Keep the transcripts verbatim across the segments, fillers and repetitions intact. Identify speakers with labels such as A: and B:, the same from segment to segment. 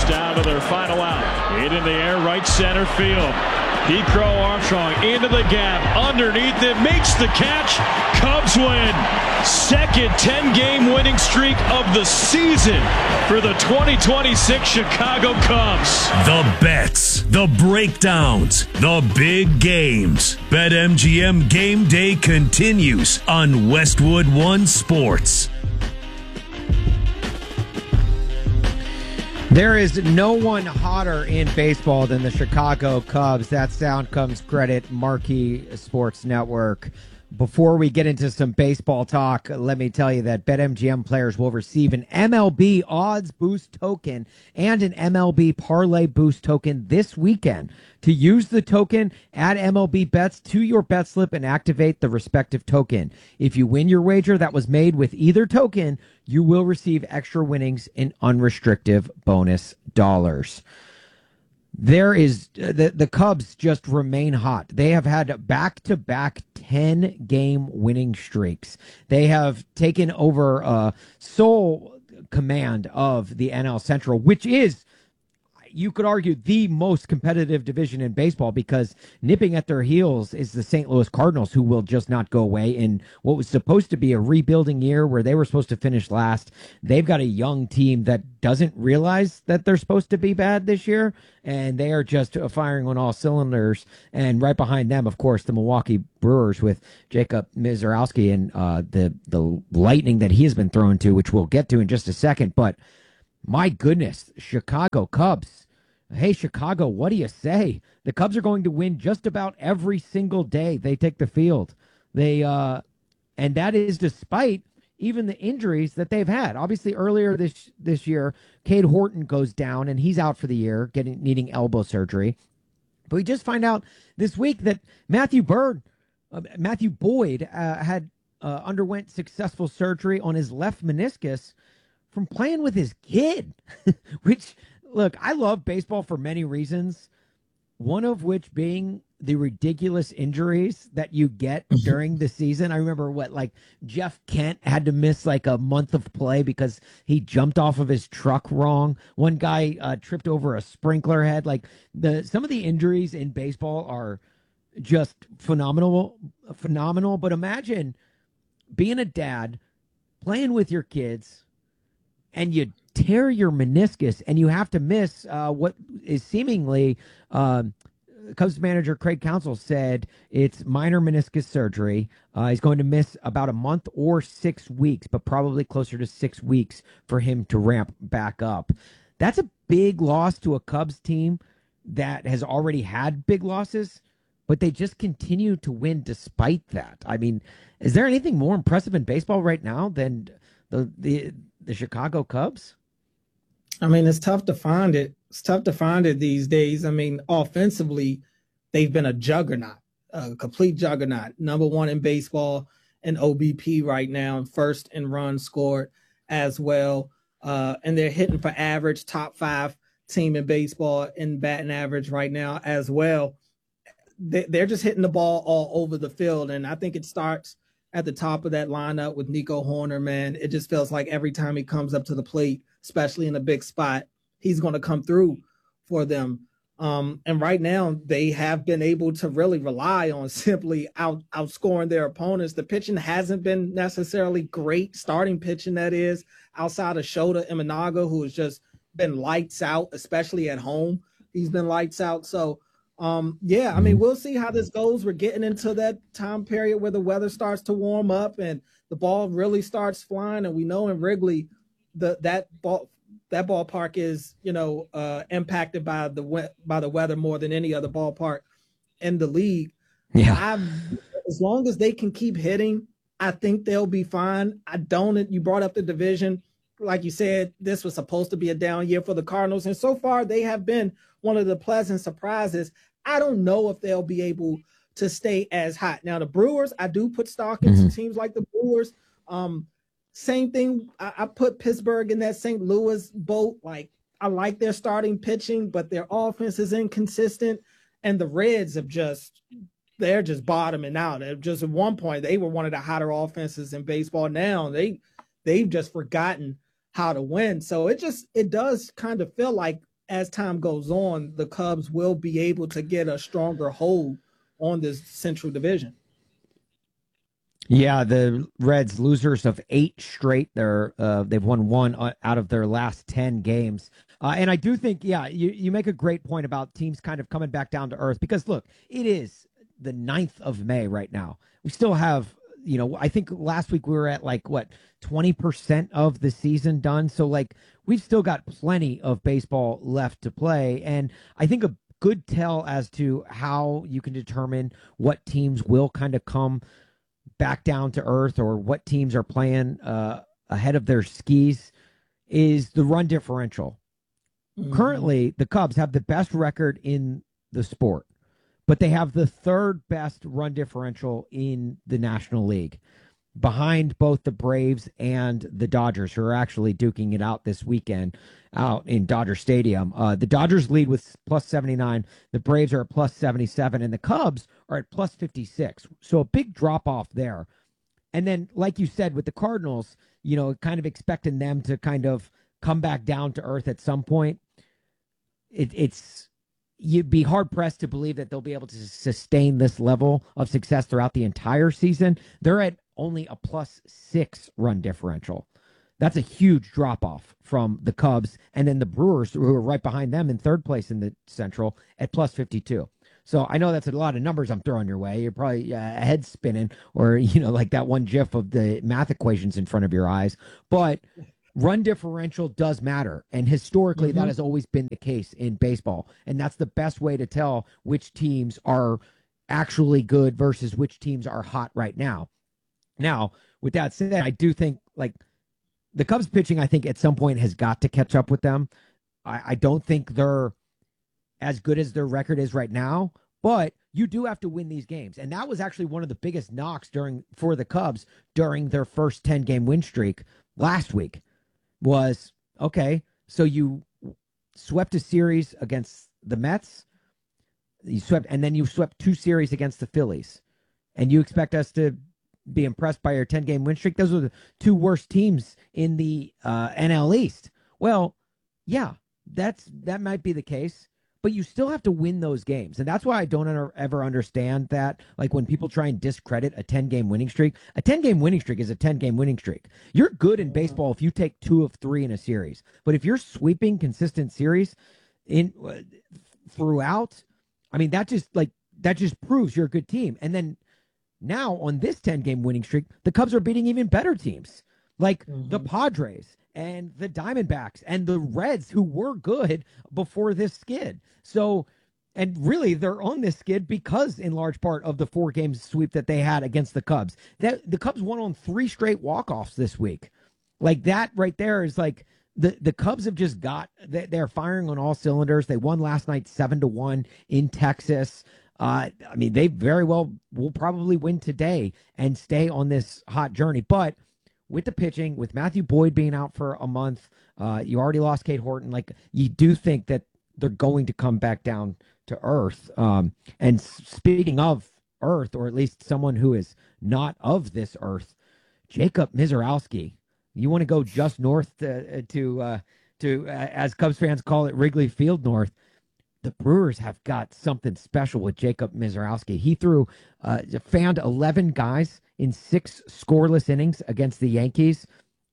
A: Cubs down to their final out. Hit in the air, right center field. Crow Armstrong into the gap, underneath it, makes the catch. Cubs win. Second ten-game winning streak of the season for the twenty twenty-six Chicago Cubs.
B: The bets, the breakdowns, the big games. BetMGM Game Day continues on Westwood One Sports.
C: There is no one hotter in baseball than the Chicago Cubs. That sound comes credit Marquee Sports Network. Before we get into some baseball talk, let me tell you that BetMGM players will receive an M L B odds boost token and an M L B parlay boost token this weekend. To use the token, add M L B bets to your bet slip and activate the respective token. If you win your wager that was made with either token, you will receive extra winnings in unrestricted bonus dollars. There is the the Cubs just remain hot. They have had back-to-back ten-game winning streaks. They have taken over uh, sole command of the N L Central, which is, you could argue, the most competitive division in baseball, because nipping at their heels is the Saint Louis Cardinals, who will just not go away in what was supposed to be a rebuilding year where they were supposed to finish last. They've got a young team that doesn't realize that they're supposed to be bad this year, and they are just firing on all cylinders. And right behind them, of course, the Milwaukee Brewers with Jacob Mizorowski and uh, the, the lightning that he has been thrown to, which we'll get to in just a second. But my goodness, Chicago Cubs. Hey, Chicago, what do you say? The Cubs are going to win just about every single day they take the field. They uh, and that is despite even the injuries that they've had. Obviously, earlier this this year, Cade Horton goes down and he's out for the year, getting needing elbow surgery. But we just find out this week that Matthew Bird, uh, Matthew Boyd, uh, had uh, underwent successful surgery on his left meniscus from playing with his kid, which. Look, I love baseball for many reasons, one of which being the ridiculous injuries that you get during the season. I remember what, like Jeff Kent had to miss like a month of play because he jumped off of his truck wrong. One guy uh, tripped over a sprinkler head. Like the some of the injuries in baseball are just phenomenal, phenomenal. But imagine being a dad, playing with your kids, and you tear your meniscus and you have to miss uh, what is seemingly um, Cubs manager Craig Counsell said it's minor meniscus surgery. Uh, he's going to miss about a month or six weeks, but probably closer to six weeks for him to ramp back up. That's a big loss to a Cubs team that has already had big losses, but they just continue to win despite that. I mean, is there anything more impressive in baseball right now than the the, the Chicago Cubs?
D: I mean, it's tough to find it. It's tough to find it these days. I mean, offensively, they've been a juggernaut, a complete juggernaut. Number one in baseball in O B P right now, first in runs scored as well. Uh, and they're hitting for average, top five team in baseball in batting average right now as well. They, they're just hitting the ball all over the field. And I think it starts at the top of that lineup with Nico Hoerner, man. It just feels like every time he comes up to the plate, especially in a big spot, he's going to come through for them. Um, and right now, they have been able to really rely on simply out outscoring their opponents. The pitching hasn't been necessarily great, starting pitching, that is, outside of Shota Imanaga, who has just been lights out, especially at home. He's been lights out. So, um, yeah, I mean, we'll see how this goes. We're getting into that time period where the weather starts to warm up and the ball really starts flying. And we know in Wrigley, the that ball that ballpark is, you know, uh, impacted by the we- by the weather more than any other ballpark in the league.
C: Yeah.
D: I've, as long as they can keep hitting, I think they'll be fine. I don't. You brought up the division. Like you said, this was supposed to be a down year for the Cardinals, and so far they have been one of the pleasant surprises. I don't know if they'll be able to stay as hot. Now, the Brewers, I do put stock into
C: Mhm.
D: teams like the Brewers. Um, Same thing. I, I put Pittsburgh in that Saint Louis boat. Like, I like their starting pitching, but their offense is inconsistent. And the Reds have just, they're just bottoming out. They're just at one point, they were one of the hotter offenses in baseball. Now they, they've just forgotten how to win. So it just, it does kind of feel like as time goes on, the Cubs will be able to get a stronger hold on this Central Division.
C: Yeah, the Reds, losers of eight straight. They're uh, they've won one out of their last ten games, uh, and I do think, yeah, you you make a great point about teams kind of coming back down to earth, because look, it is the ninth of May right now. We still have, you know, I think last week we were at like what twenty percent of the season done, so like we've still got plenty of baseball left to play, and I think a good tell as to how you can determine what teams will kind of come back down to earth or what teams are playing uh, ahead of their skis is the run differential. Mm-hmm. Currently, the Cubs have the best record in the sport, but they have the third best run differential in the National League, behind both the Braves and the Dodgers, who are actually duking it out this weekend out in Dodger Stadium. Uh, the Dodgers lead with plus seventy-nine. The Braves are at plus seventy-seven, and the Cubs are at plus fifty-six. So a big drop off there. And then, like you said, with the Cardinals, you know, kind of expecting them to kind of come back down to earth at some point. It, it's you'd be hard pressed to believe that they'll be able to sustain this level of success throughout the entire season. They're at only a plus six run differential. That's a huge drop off from the Cubs, and then the Brewers, who are right behind them in third place in the Central, at plus fifty-two. So I know that's a lot of numbers I'm throwing your way. You're probably uh, head spinning, or, you know, like that one GIF of the math equations in front of your eyes. But run differential does matter, and historically mm-hmm. that has always been the case in baseball, and that's the best way to tell which teams are actually good versus which teams are hot right now. Now, with that said, I do think, like, the Cubs pitching, I think, at some point has got to catch up with them. I, I don't think they're as good as their record is right now, but you do have to win these games. And that was actually one of the biggest knocks during for the Cubs during their first ten-game win streak last week was, okay, so you swept a series against the Mets, you swept, and then you swept two series against the Phillies, and you expect us to be impressed by your ten-game win streak? Those are the two worst teams in the uh, N L East. Well, yeah, that's that might be the case, but you still have to win those games. And that's why I don't under, ever understand that, like, when people try and discredit a ten-game winning streak. A ten-game winning streak is a ten-game winning streak. You're good in baseball if you take two of three in a series. But if you're sweeping consistent series in uh, throughout, I mean, that just, like, that just proves you're a good team. And then now, on this ten-game winning streak, the Cubs are beating even better teams, like mm-hmm. the Padres and the Diamondbacks and the Reds, who were good before this skid. So, and really, they're on this skid because, in large part, of the four-game sweep that they had against the Cubs. That the Cubs won on three straight walk-offs this week. Like, that right there is like, the, the Cubs have just got, they're firing on all cylinders. They won last night seven to one in Texas. Uh, I mean, they very well will probably win today and stay on this hot journey. But with the pitching, with Matthew Boyd being out for a month, uh, you already lost Kate Horton. Like, you do think that they're going to come back down to earth. Um, and speaking of earth, or at least someone who is not of this earth, Jacob Misiorowski. You want to go just north to, to, uh, to uh, as Cubs fans call it, Wrigley Field North. The Brewers have got something special with Jacob Misiorowski. He threw, uh, found eleven guys in six scoreless innings against the Yankees.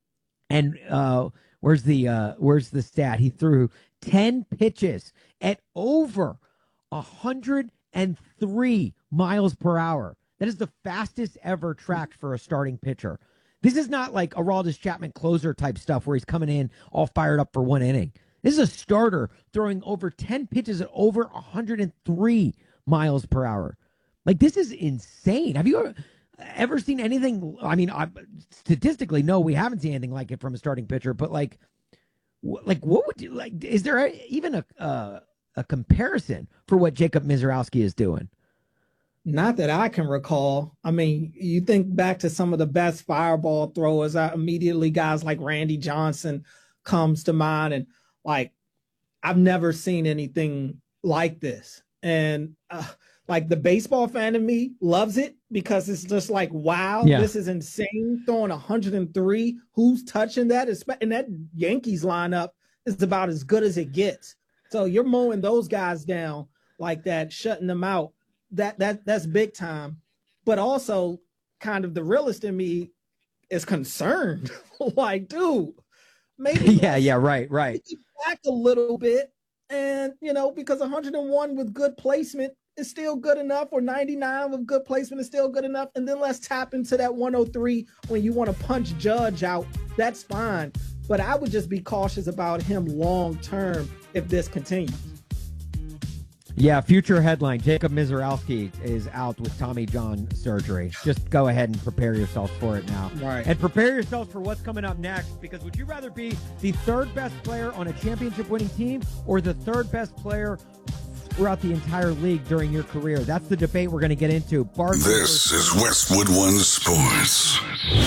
C: And uh, where's the uh, where's the stat? He threw ten pitches at over one hundred three miles per hour. That is the fastest ever tracked for a starting pitcher. This is not like Aroldis Chapman closer type stuff where he's coming in all fired up for one inning. This is a starter throwing over ten pitches at over one hundred three miles per hour. Like, this is insane. Have you ever, ever seen anything? I mean, I, statistically, no, we haven't seen anything like it from a starting pitcher. But like, wh- like what would you like? Is there a, even a uh, a comparison for what Jacob Misiorowski is doing?
D: Not that I can recall. I mean, you think back to some of the best fireball throwers. I, immediately, guys like Randy Johnson comes to mind, and like, I've never seen anything like this. And uh, like, the baseball fan in me loves it because it's just like, wow, yeah. This is insane. Throwing one hundred three. Who's touching that? And that Yankees lineup is about as good as it gets. So you're mowing those guys down like that, shutting them out. That that that's big time. But also, kind of the realist in me is concerned. Like, dude, maybe
C: yeah, yeah, right, right.
D: Back a little bit, and you know, because one hundred one with good placement is still good enough, or ninety-nine with good placement is still good enough. And then let's tap into that one oh three when you want to punch Judge out. That's fine. But I would just be cautious about him long term if this continues.
C: Yeah, future headline, Jacob Mizorowski is out with Tommy John surgery. Just go ahead and prepare yourself for it now.
D: Right.
C: And prepare yourself for what's coming up next, because would you rather be the third best player on a championship winning team or the third best player throughout the entire league during your career? That's the debate we're going to get into. Barkley
E: this versus- is Westwood One Sports.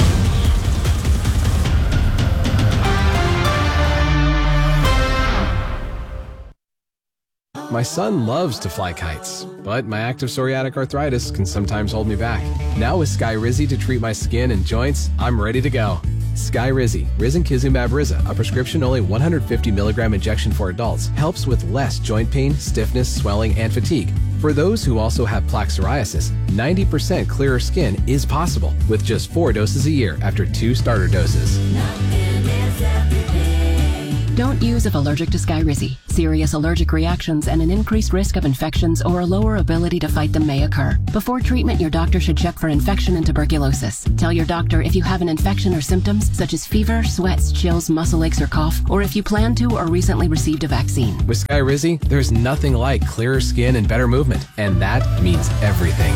F: My son loves to fly kites, but my active psoriatic arthritis can sometimes hold me back. Now with Skyrizi to treat my skin and joints, I'm ready to go. Skyrizi, risankizumab Riza, a prescription-only one hundred fifty milligram injection for adults, helps with less joint pain, stiffness, swelling, and fatigue. For those who also have plaque psoriasis, ninety percent clearer skin is possible with just four doses a year after two starter doses.
G: Don't use if allergic to Skyrizi. Serious allergic reactions and an increased risk of infections or a lower ability to fight them may occur. Before treatment, your doctor should check for infection and tuberculosis. Tell your doctor if you have an infection or symptoms such as fever, sweats, chills, muscle aches, or cough, or if you plan to or recently received a vaccine.
F: With Skyrizi, there's nothing like clearer skin and better movement, and that means everything.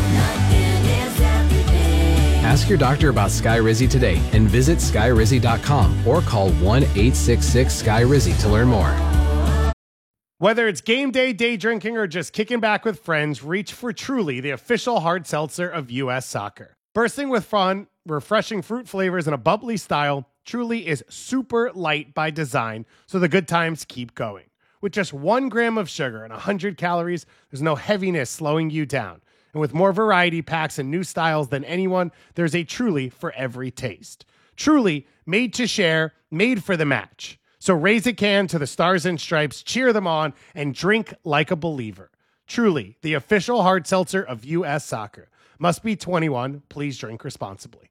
F: Ask your doctor about Skyrizi today and visit Skyrizi dot com or call one eight six six Sky Rizzi to learn more.
H: Whether it's game day, day drinking, or just kicking back with friends, reach for Truly, the official hard seltzer of U S Soccer. Bursting with fun, refreshing fruit flavors, and a bubbly style, Truly is super light by design, so the good times keep going. With just one gram of sugar and one hundred calories, there's no heaviness slowing you down. And with more variety packs and new styles than anyone, there's a Truly for every taste. Truly, made to share, made for the match. So raise a can to the Stars and Stripes, cheer them on, and drink like a believer. Truly, the official hard seltzer of U S Soccer. Must be twenty-one. Please drink responsibly.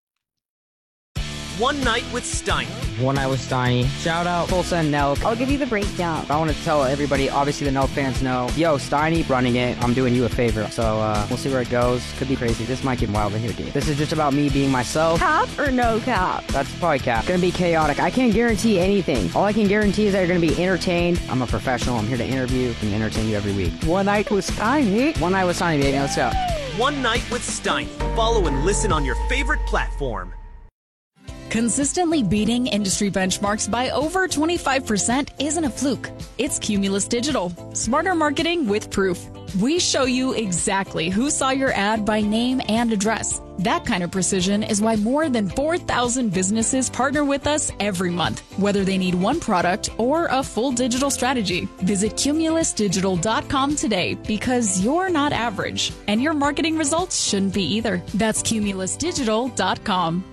I: One Night with Steiny.
J: One Night with Steiny. Shout out Tulsa and Nelk.
K: I'll give you the breakdown.
J: I want to tell everybody, obviously the Nelk fans know, yo, Steiny running it. I'm doing you a favor. So uh, we'll see where it goes. Could be crazy. This might get wild in here, dude. This is just about me being myself.
K: Cap or no cap?
J: That's probably cap. Gonna be chaotic. I can't guarantee anything. All I can guarantee is that you're gonna be entertained. I'm a professional. I'm here to interview and entertain you every week.
K: One Night with Steiny.
J: One Night with Steiny, baby. Let's go.
I: One Night with Steiny. Follow and listen on your favorite platform.
L: Consistently beating industry benchmarks by over twenty-five percent isn't a fluke. It's Cumulus Digital. Smarter marketing with proof. We show you exactly who saw your ad by name and address. That kind of precision is why more than four thousand businesses partner with us every month, whether they need one product or a full digital strategy. Visit cumulus digital dot com today, because you're not average, and your marketing results shouldn't be either. That's cumulus digital dot com.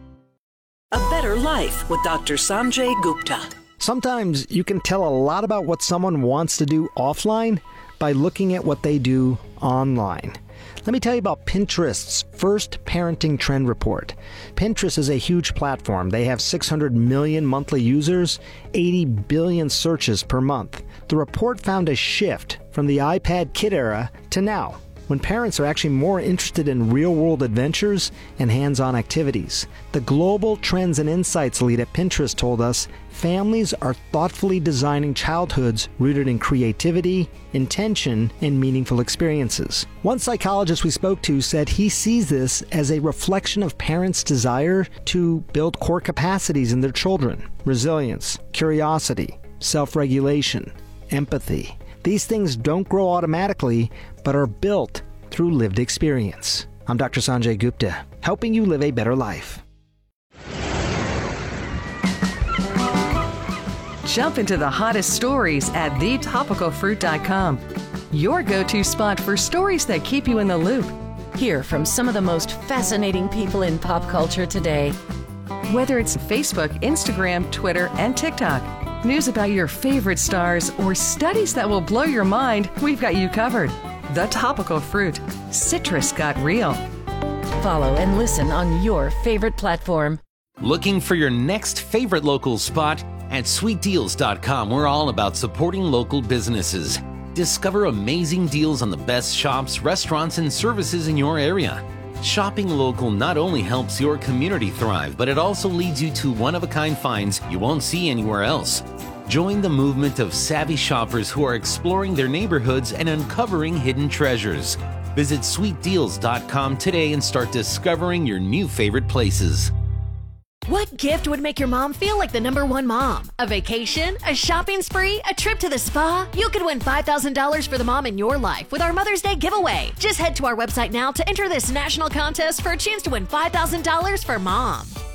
M: A Better Life with Doctor Sanjay Gupta.
N: Sometimes you can tell a lot about what someone wants to do offline by looking at what they do online. Let me tell you about Pinterest's first parenting trend report. Pinterest is a huge platform. They have six hundred million monthly users, eighty billion searches per month. The report found a shift from the iPad kid era to now, when parents are actually more interested in real-world adventures and hands-on activities. The Global Trends and Insights lead at Pinterest told us families are thoughtfully designing childhoods rooted in creativity, intention, and meaningful experiences. One psychologist we spoke to said he sees this as a reflection of parents' desire to build core capacities in their children: resilience, curiosity, self-regulation, empathy. These things don't grow automatically, but are built through lived experience. I'm Doctor Sanjay Gupta, helping you live a better life.
O: Jump into the hottest stories at the topical fruit dot com. Your go-to spot for stories that keep you in the loop.
P: Hear from some of the most fascinating people in pop culture today.
O: Whether it's Facebook, Instagram, Twitter, and TikTok. news about your favorite stars, or studies that will blow your mind, we've got you covered. The Topical Fruit. Citrus got real.
P: Follow and listen on your favorite platform.
Q: Looking for your next favorite local spot? At sweet deals dot com, we're all about supporting local businesses. Discover amazing deals on the best shops, restaurants, and services in your area. Shopping local not only helps your community thrive, but it also leads you to one-of-a-kind finds you won't see anywhere else. Join the movement of savvy shoppers who are exploring their neighborhoods and uncovering hidden treasures. Visit sweet deals dot com today and start discovering your new favorite places.
R: What gift would make your mom feel like the number one mom? A vacation? A shopping spree? A trip to the spa? You could win five thousand dollars for the mom in your life with our Mother's Day giveaway. Just head to our website now to enter this national contest for a chance to win five thousand dollars for mom.